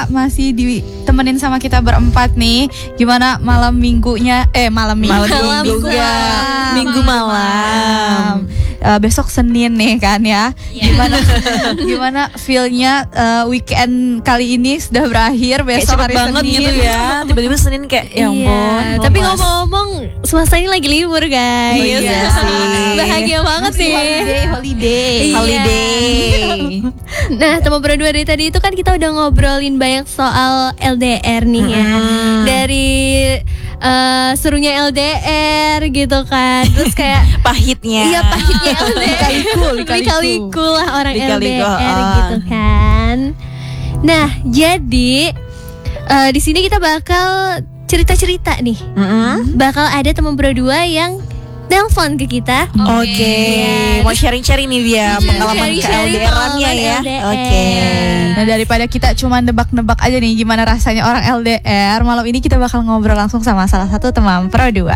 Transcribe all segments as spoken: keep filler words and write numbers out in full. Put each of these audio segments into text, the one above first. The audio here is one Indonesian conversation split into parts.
kita masih ditemenin sama kita berempat nih. Gimana malam minggunya? Eh malam minggu. Malam minggu. Malam. Minggu malam. Uh, besok Senin nih kan ya. Gimana gimana feel-nya uh, weekend kali ini sudah berakhir, besok hari banget Senin gitu ya. Tiba-tiba Senin kayak ya ampun. Iya, tapi ngomong-ngomong Selasa ini lagi libur guys. Oh, iya sih. Bahagia banget sih. Holiday, holiday. Iya. Holiday. Nah, teman berdua dari tadi itu kan kita udah ngobrolin banyak soal L D R nih ya. Dari uh, serunya L D R gitu kan. Terus kayak pahitnya. Iya, pahitnya L D R. Lika-liku, lika-liku. Lika-liku lah orang Lika-liku, L D R ah. gitu kan. Nah, jadi uh, di sini kita bakal cerita-cerita nih. Mm-mm. Bakal ada teman berdua yang nelpon ke kita. Oke, mau sharing-sharing nih dia pengalaman Sharing-sharing ke L D R-nya ya. pengalaman L D R. Oke. Nah, daripada kita cuma nebak-nebak aja nih gimana rasanya orang L D R, malam ini kita bakal ngobrol langsung sama salah satu teman Pro dua.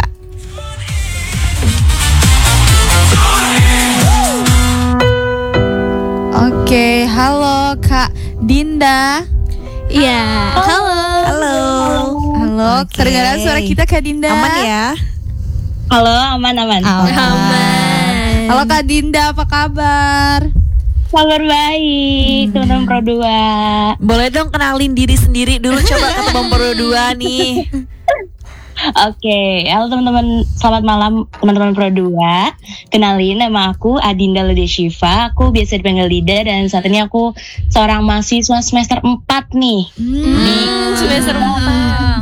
Oke, halo Kak Dinda. Iya. Halo. Halo. Halo, Oke. terdengar suara kita Kak Dinda? Aman ya? Halo, aman-aman. Aman. Halo Kak Dinda, apa kabar? Kabar baik, teman-teman Pro dua. Boleh dong kenalin diri sendiri dulu coba ke teman Pro dua nih. Oke, halo teman-teman, selamat malam teman-teman Pro dua. Kenalin, nama aku Adinda Lede Shiva. Aku biasa dipanggil Lida dan saat ini aku seorang mahasiswa semester empat nih. Hmm, semester empat.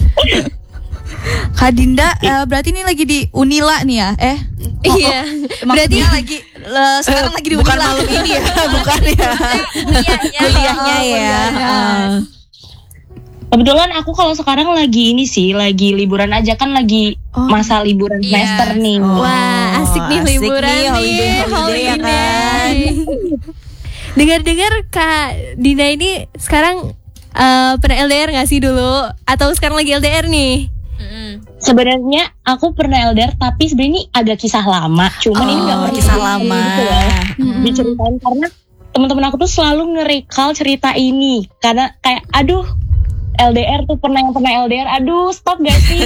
Kak Dinda, eh, berarti ini lagi di Unila nih ya? Eh, Iya. berarti lagi eh, sekarang lagi di Bukan Unila. malam ini ya, bukan ya. Kuliahnya ya. Ah. Kebetulan aku kalau sekarang lagi ini sih, lagi liburan aja kan lagi Oh. masa liburan Iya. semester nih. Wah, asik nih asik liburan nih, nih. holiday, holiday ya kan? Dengar-dengar Kak Dina ini sekarang eh, pernah L D R gak sih dulu? Atau sekarang lagi L D R nih? Sebenarnya aku pernah L D R tapi sebenarnya ini agak kisah lama. Cuman ini nggak Oh, pernah kisah lama. gitu ya. Diceritain karena teman-teman aku tuh selalu nge-recall cerita ini karena kayak aduh L D R tuh pernah yang pernah L D R, aduh stop gak sih?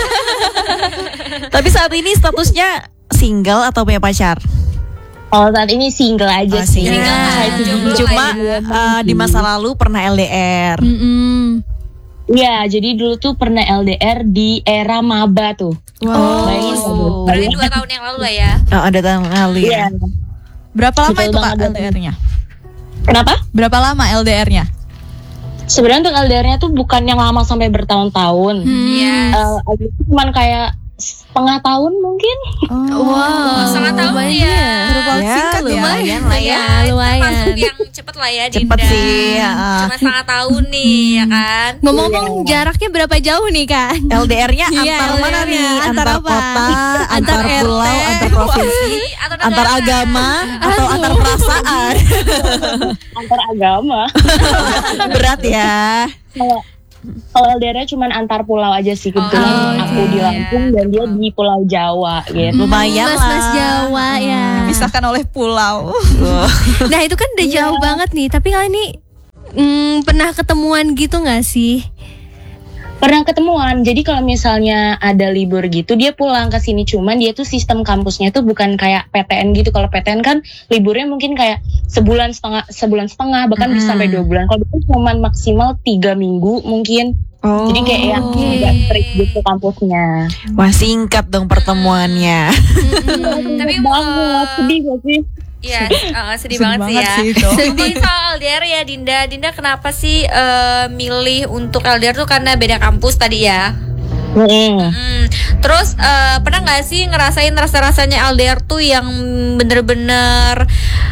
Tapi saat ini statusnya single atau punya pacar? Kalau saat ini single aja Oh, sih. single. Saya Jomblo Cuma aja. uh, di masa lalu pernah L D R. Mm-mm. Iya, jadi dulu tuh pernah L D R di era maba tuh. Wow. Bayangin nggak, Bu? Berarti dua tahun yang lalu lah ya. Oh, ada tahun lalu ya. Iya. Berapa lama Betul itu Kak banget. L D R-nya? Kenapa? Berapa lama L D R-nya? Sebenarnya untuk L D R-nya tuh bukan yang lama sampai bertahun-tahun. Iya. Eh, itu cuman kayak setengah tahun mungkin. Wow, setengah tahun lumayan. ya. Terlalu Ya, singkat ya. lumayan lah ya. Ya, lumayan. Termasuk yang cepet lah ya Cepet Dinda. sih, ya. Cuma setengah tahun nih ya kan. Ngomong-ngomong jaraknya berapa jauh nih Kak? L D R-nya Iya, antar L D R-nya. mana nih? Antar Antar apa? kota, antar, Antar R T, pulau, antar provinsi, Atau antar negara. agama, atau Aduh. antar perasaan. Antar agama. Berat ya. Kalau kalau L D R-nya cuman antar pulau aja sih. Kebetulan Oh, aku iya. di Lampung dan dia di Pulau Jawa gitu. Lumayan lah. Mas-mas Jawa ya. Dipisahkan oleh pulau. Nah itu kan udah jauh banget nih. Tapi kalian nih mm, pernah ketemuan gitu gak sih? Pernah ketemuan. Jadi kalau misalnya ada libur gitu, dia pulang ke sini. Cuman dia tuh sistem kampusnya tuh bukan kayak P T N gitu. Kalau P T N kan liburnya mungkin kayak sebulan setengah, sebulan setengah bahkan bisa sampai dua bulan. Kalau itu cuma maksimal tiga minggu mungkin. Oh. Jadi kayak yang Oke. agak strict gitu kampusnya. Wah, singkat dong pertemuannya. Tapi banget, eh, sedih gak sih? Iya, eh, sedih, Sedih banget, banget sih ya. sih itu. Ngomongin soal L D R ya Dinda. Dinda kenapa sih eh, milih untuk L D R tuh karena beda kampus tadi ya? Mm. Hmm. Terus eh, pernah nggak sih ngerasain rasa-rasanya L D R tuh yang bener-bener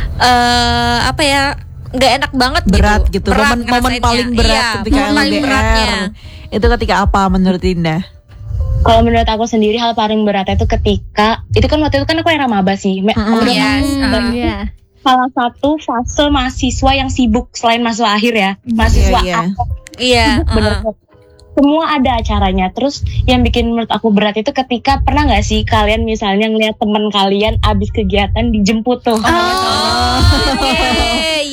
eh, apa ya? Nggak enak banget Berat gitu. gitu. Berat Momen, momen ngerasainnya. paling berat Iya, ketika momen paling L D R. beratnya. Itu ketika apa menurut Dinda? Kalau menurut aku sendiri hal paling beratnya itu ketika itu kan waktu itu kan aku era maba sih. Me- Mm-mm. menurut Yes, aku uh. dan Iya. salah satu fase mahasiswa yang sibuk selain mahasiswa akhir ya. Mahasiswa Iya, iya. akhir Iya. bener. uh. Semua ada acaranya. Terus yang bikin menurut aku berat itu ketika pernah nggak sih kalian misalnya ngeliat teman kalian abis kegiatan dijemput tuh. Oh, iya,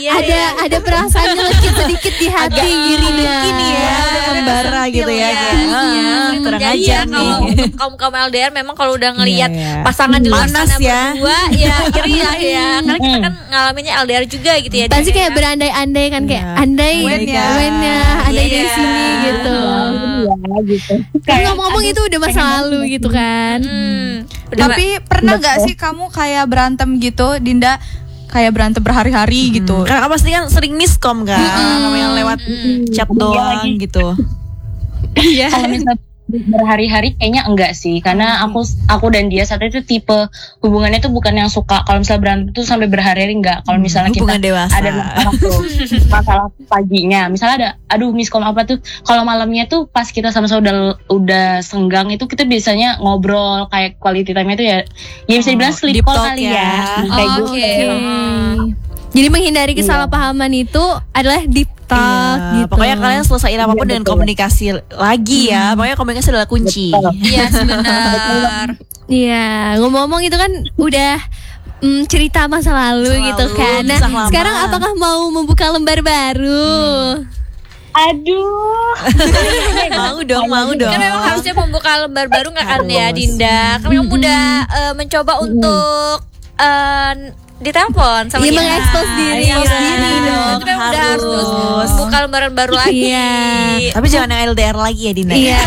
Iya, ada iya. ada perasaan nyelekit sedikit di hati Agak iri dikit nih ya, Ada membara gitu ya. Iya, kayak, iya. ah, kurang Jadi ajar ya, kalau nih. untuk kaum kaum L D R memang kalau udah ngelihat Iya, iya. pasangan di luar Panas sana ya. berdua ya iri ya ya karena kita kan ngalaminnya L D R juga gitu ya. pasti Dia kayak ya. berandai-andai kan kayak Iya. andai When-nya. when-nya, andai dari Iya. sini gitu. Ya gitu. Tapi ngomong-ngomong itu udah masa lalu gitu kan. Hmm, udah, Tapi pernah nggak sih kamu kayak berantem gitu, Dinda? Kayak berantem berhari-hari gitu. Karena pasti kan sering miskom kan, namanya lewat chat doang gitu. Iya. Kalau misalnya berhari-hari kayaknya enggak sih, karena aku aku dan dia saat itu tipe hubungannya tuh bukan yang suka kalau misalnya berantem tuh sampai berhari-hari, enggak. Kalau misalnya kita Hubungan dewasa. ada masalah tuh masalah paginya, misalnya ada aduh miskom apa tuh, kalau malamnya tuh pas kita sama-sama udah udah senggang itu kita biasanya ngobrol kayak quality time-nya tuh ya ya bisa dibilang Oh, sleep deep call talk kali ya. ya, kayak Oh, gitu. oke. Jadi menghindari kesalahpahaman itu adalah deep talk Iya, gitu. Pokoknya kalian selesaiin apapun Iya, dengan betul. komunikasi lagi ya. Pokoknya komunikasi adalah kunci. Betul. Iya sebentar. Iya, ngomong-ngomong itu kan udah mm, cerita masa lalu Masa gitu lalu, kan. Nah, kisah lama. sekarang apakah mau membuka lembar baru? Aduh. Mau dong, mau dong. Kan memang harusnya membuka lembar baru nggak kan ya Harus. Dinda? Kan kamu udah eh, mencoba untuk eh, ditelepon sama Iya, dia. mengekspos diri. Iya, Iya, diri dong. Itu memang udah harus harus. membuka lembaran baru lagi. Iya. Tapi jangan yang L D R lagi ya Dinda. Iya.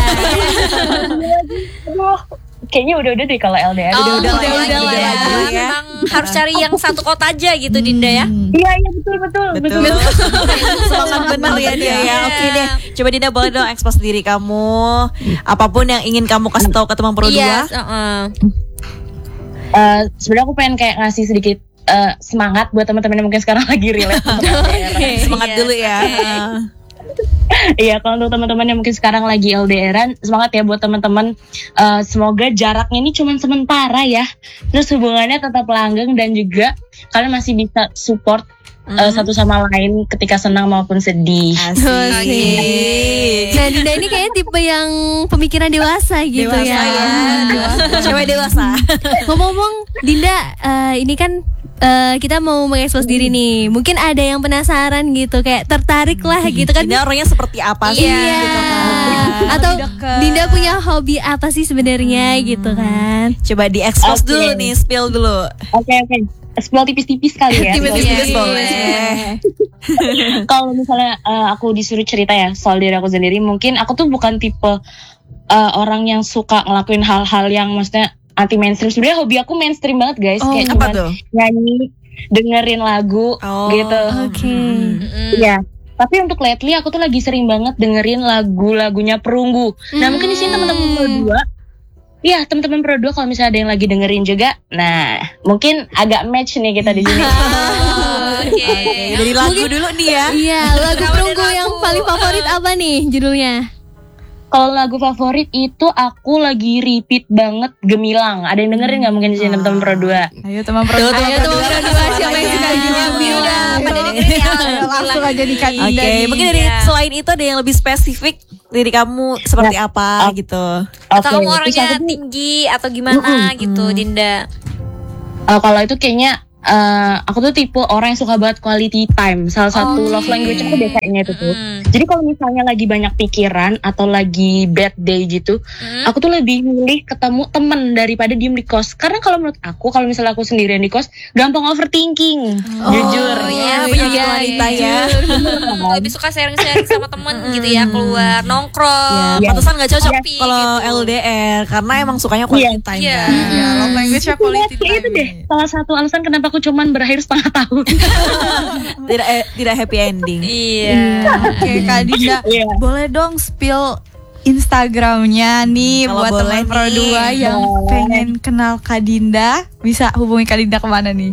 Aduh. Kayaknya udah-udah deh kalau L D R. Oh, Udah, udah, udah, udah, udah, udah, ya. udah, ya. Memang harus cari yang satu kota aja gitu Dinda ya. Iya, iya betul betul betul. Betul. Semangat benar ya dia ya. Oke deh. Coba Dinda boleh dong ekspos diri kamu. Apapun yang ingin kamu kasih tahu ke teman Pro Iya, dua. heeh. Eh, sebenarnya aku pengen kayak ngasih sedikit eh, semangat buat teman-teman yang mungkin sekarang lagi relate sama L D R. Semangat Iya, dulu ya. Iya, kalau untuk teman-teman yang mungkin sekarang lagi L D R-an, semangat ya buat teman-teman. Eh, semoga jaraknya ini cuma sementara ya. Terus hubungannya tetap langgeng dan juga kalian masih bisa support eh, satu sama lain ketika senang maupun sedih. Asik. Nah, Dinda ini kayaknya tipe yang pemikiran dewasa gitu Dewasa ya. ya. Cewek dewasa. Ngomong-ngomong, Dinda, eh, ini kan eh, kita mau mengekspos diri nih. Mungkin ada yang penasaran gitu, kayak tertarik lah gitu kan. Dinda orangnya seperti apa sih? Iya. Gitu kan. Atau Deket. Dinda punya hobi apa sih sebenarnya gitu kan? Coba diekspos Oke. dulu nih, spill dulu. Oke oke. Spill tipis-tipis kali ya. Tipis-tipis Iya, boleh. Kalau misalnya eh, aku disuruh cerita ya soal diri aku sendiri, mungkin aku tuh bukan tipe eh, orang yang suka ngelakuin hal-hal yang maksudnya anti mainstream. Sebenarnya hobi aku mainstream banget guys, Oh, kayak apa cuman tuh? nyanyi, dengerin lagu Oh, gitu. Oke. Mm-mm. Iya. Tapi untuk lately aku tuh lagi sering banget dengerin lagu-lagunya Perunggu. Nah mungkin di sini teman-teman Pro dua, iya teman-teman Pro dua kalau misalnya ada yang lagi dengerin juga, nah mungkin agak match nih kita di sini. Oh, Oke. Dari lagu dulu nih ya. Iya, lagu Kalau perunggu ada yang lagu, paling favorit apa nih judulnya? Kalau lagu favorit itu aku lagi repeat banget Gemilang. Ada yang dengerin nggak mungkin di sini teman-teman Pro dua? Ayo teman Pro. Tuh, Ayo teman teman Pro Pro dua. dua, siapa yang suka Iya, Gemilang? iya, Udah, pada ayo. dengerin ya. Langsung aja nikah Oke, Dinda nih. mungkin dari Iya. selain itu ada yang lebih spesifik diri kamu seperti apa Oh. gitu. Atau Oke, kamu terus orangnya aku tuh- tinggi atau gimana gitu Dinda? Uh, kalau itu kayaknya uh, aku tuh tipe orang yang suka banget quality time. Salah satu Oke. love language aku biasanya itu tuh. Mm. Jadi kalau misalnya lagi banyak pikiran atau lagi bad day gitu, Mm. aku tuh lebih milih ketemu temen daripada diem di kos. Karena kalau menurut aku, kalau misalnya aku sendirian di kos, gampang overthinking. Jujur. Oh, iya, penyakit iya, wanita iya. ya. Lebih suka sharing-sharing sama temen gitu ya, keluar nongkrong. Ya, pantesan gak cocok Sepi kalau gitu. L D R karena emang sukanya quality Iya. time Iya. kan. Ya, love language-nya quality Kayak itu time. deh. Salah satu alasan kenapa aku cuman berakhir setengah tahun. Tidak eh, tidak happy ending. Iya. Oke Kak Dinda, Iya. boleh dong spill Instagramnya nih Kalau buat boleh teman Pro nih. dua yang Boleh. pengen kenal Kak Dinda, bisa hubungi Kak Dinda kemana nih?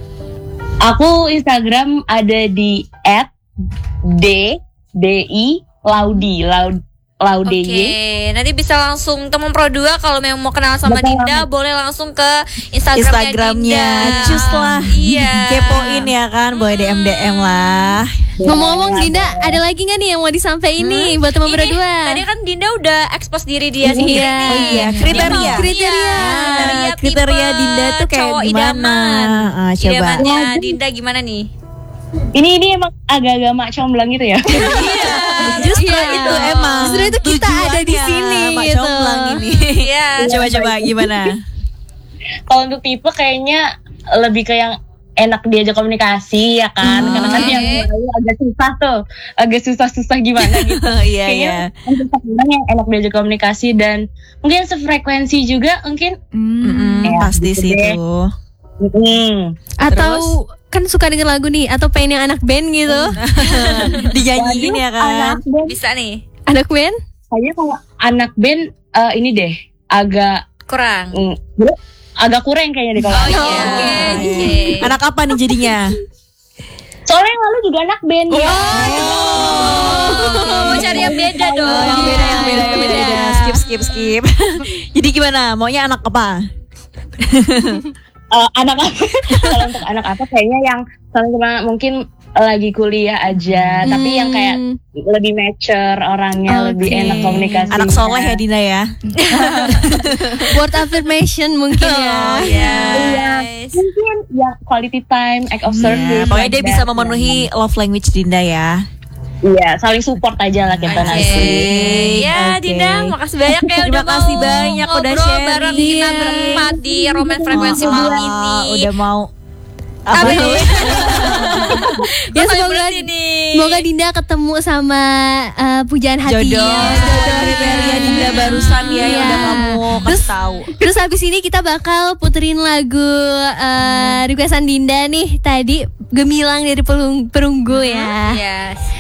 Aku Instagram ada di at d d i laudi laud laudy. Oke, nanti bisa langsung teman Pro dua kalau memang mau kenal sama Betul. Dinda boleh langsung ke Instagramnya, Instagramnya, Dinda. cus lah. Iya. Kepoin ya kan, boleh D M D M lah. Ngomong-ngomong Dinda, ada lagi nggak nih yang mau disampaikan nih buat teman Ini, berdua? tadi kan Dinda udah expose diri dia sendiri Iya. nih. Oh iya, kriteria. Dia mau- Kriteria. iya, Kriteria, tipe kriteria Dinda tuh kayak cowok gimana? idaman. Ah, coba. Idamannya Dinda gimana nih? Ini ini emang agak-agak mak comblang gitu ya. Iya, justru Iya. itu emang. Justru itu kita ada di tujuannya, sini, Mak gitu. Comblang ini. Iya. Coba-coba gimana? Kalau untuk tipe kayaknya lebih ke yang enak diajak komunikasi ya kan, Hmm. karena kan yang lalu agak susah tuh, agak susah-susah gimana gitu. Iya, iya. Kayaknya untuk sekarang yang enak diajak komunikasi dan mungkin sefrekuensi juga mungkin. Mm-mm, Ya, pasti gitu sih deh. itu. Hmm. Atau kan suka denger lagu nih, atau pengen yang anak band gitu. Dinyanyiin ya kan. Anak band, Bisa nih. Anak band? kayaknya kalau anak band eh, ini deh agak Kurang. mm, agak kurang kayaknya deh kalau. Oh anak iya. band. Oke. oke. Anak apa nih jadinya? Soalnya yang lalu juga anak band ya. Oh, mau cari yang beda dong. Oh, yang beda, yang beda, yang beda, beda. Skip, skip, skip. Jadi gimana? Maunya anak apa? Eh, anak apa? Kalau untuk anak apa kayaknya yang sama mungkin lagi kuliah aja, tapi yang kayak Hmm. lebih mature orangnya, lebih Oke. enak komunikasi. Anak soleh ya Dina ya? Word affirmation mungkin ya. Oh, Yes. Mungkin ya quality time, act of service. Ya, pokoknya dia like bisa that. memenuhi love language Dinda ya. Iya, saling support aja lah kita Oke. nanti. Ya, Oke. Dinda, makasih banyak ya Terima udah kasih mau banyak udah ngobrol sharing. bareng kita Iya. berempat di Roman Frekuensi Oh, malam oh, ini. Udah mau Apa apa tuh? tuh? Ya Sampai semoga berhenti nih. semoga Dinda ketemu sama uh, pujaan hati. Jodoh, jodoh kriteria Dinda barusan ya yang Iya. udah kamu Terus- kasih tahu. Terus habis ini kita bakal puterin lagu uh, requestan Dinda nih tadi, Gemilang dari Perung- Perunggu ya. Yes.